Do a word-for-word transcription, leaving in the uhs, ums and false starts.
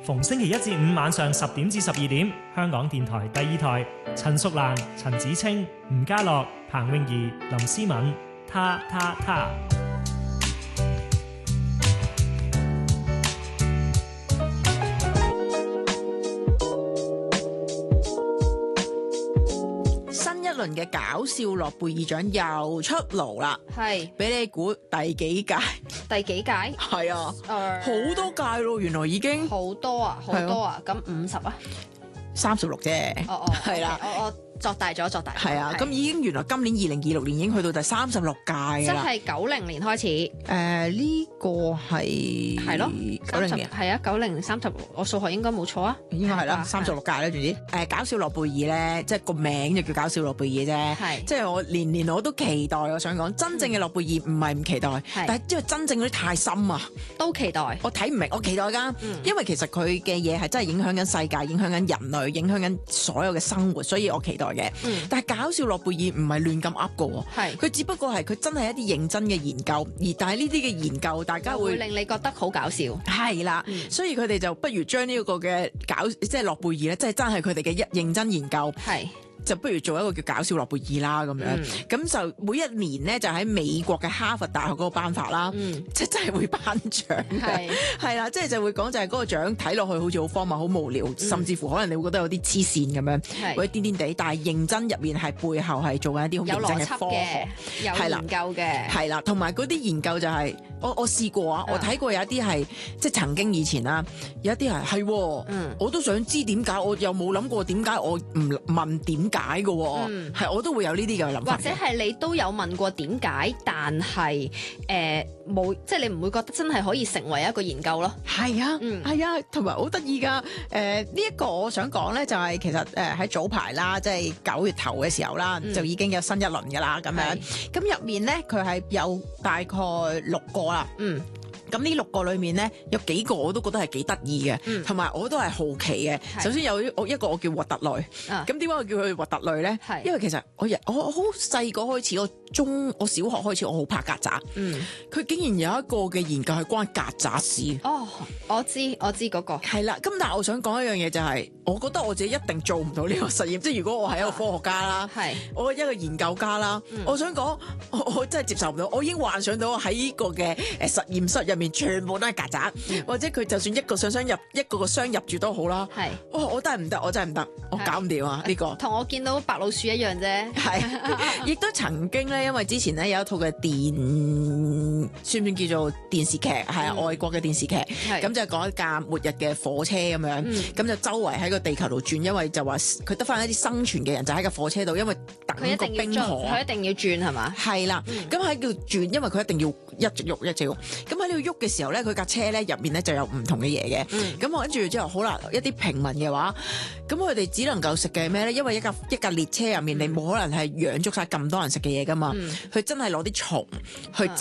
逢星期一至五晚上十點至十二點，香港電台第二台，陳淑蘭、陳子清、吳家樂、彭詠儀、林思敏，他他他。 一輪嘅搞笑諾貝爾獎又出爐啦， 係俾你估第幾屆？ 第幾屆？ 係啊， 誒好多屆咯，原來已經好多啊，好多啊，咁五十啊， 三十六啫， 哦哦， 係啦， 我我作大咗，作大咗， 係啊，咁已經原來今年二零二六年已經去到第三十六屆即啦， 係九零年開始， 誒呢個係係咯， 九零年， 係啊，九零三十，我數學應該冇錯啊， 應該係啦，三十六屆啦，總之誒搞笑諾貝爾咧，即係個名就叫搞笑諾貝爾啫， 係， 即係我年年我都期待，我想講真正嘅諾貝爾唔係唔期待，但係因為真正嗰啲太深啊， 都期待， 我睇唔明，我期待㗎，因為其實佢嘅嘢係真係影響緊世界，影響緊人類，影響緊所有嘅生活，所以我期待嘅。但係搞笑諾貝爾唔係亂咁噏㗎喎， 係佢只不過係佢真係一啲認真嘅研究，而但係呢啲嘅研究大家會會令你覺得好搞笑， 係啦，所以佢哋就不如將呢個嘅搞即係諾貝爾咧，即係真係佢哋嘅一認真研究。 係。 就不如做一個叫搞笑諾貝爾啦咁樣，咁、嗯、就每一年咧就喺美國嘅哈佛大學嗰個頒發啦，嗯、即係真係會頒獎嘅，係啦，即係就會講就係嗰個獎睇落去好似好荒謬、好無聊，嗯、甚至乎可能你會覺得有啲黐線咁樣，或者癲癲地，但係認真入面係背後係做緊一啲好認真嘅科學， 有研究嘅， 係啦，同埋嗰啲研究就係、是、我我試過啊，我睇過有一啲係即係曾經以前啦，有一啲係係，嗯、我都想知點解，我又冇諗過點解，我唔問點解嘅喎，係、嗯、我都會有呢啲嘅諗法， 或者係你都有問過點解，但係誒冇，即係你唔會覺得真係可以成為一個研究咯？ 係啊，係、嗯、啊，同埋好得意㗎。誒呢一個我想講咧，就係、是、其實誒喺、呃、早排啦，即係九月頭嘅時候啦，嗯、就已經有新一輪㗎啦，咁樣。咁入面咧，佢係有大概六個啦。嗯。咁呢六個裏面咧，有幾個我都覺得係幾得意嘅，同埋、嗯、我都係好奇嘅。首先有我一個我叫核突類，咁點解我叫佢核突類咧？是因為其實我我我好細個開始，我中我小學開始，我好怕曱甴。嗯，佢竟然有一個嘅研究係關曱甴事。 哦，我知我知嗰、嗰個係啦。咁但係我想講一樣嘢就係、是，我覺得我自己一定做唔到呢個實驗。即係如果我係一個科學家啦，係、啊、我一個研究家啦，嗯、我想講我，我真係接受唔到。我已經幻想到喺呢個嘅誒實驗室入面。全部都係曱甴，嗯、或者佢就算一個箱箱入一個個箱入住都好啦。係是，哇！我真係唔得，我真係唔得，我搞唔掂啊！呢、呢個同我見到白老鼠一樣啫。 係，亦都曾經咧，因為之前咧有一套嘅電，算唔算叫做電視劇？係啊，嗯、外國嘅電視劇，咁是就講一架末日嘅火車咁樣，咁、嗯、就周圍喺個地球度轉，因為就話佢得翻一啲生存嘅人就喺個火車度，因為等個冰河， 佢一定要轉係嘛？係啦，咁喺度轉，因為佢一定要一直喐一直喐，咁喺呢度喐嘅時候咧，佢架車咧入面咧就有唔同嘅嘢嘅。咁我跟住之後，好啦，一啲平民嘅話，咁佢哋只能夠食嘅係咩咧？因為一架一架列車入面，嗯、你冇可能係養足晒咁多人食嘅嘢噶嘛。佢、嗯、真係攞啲蟲去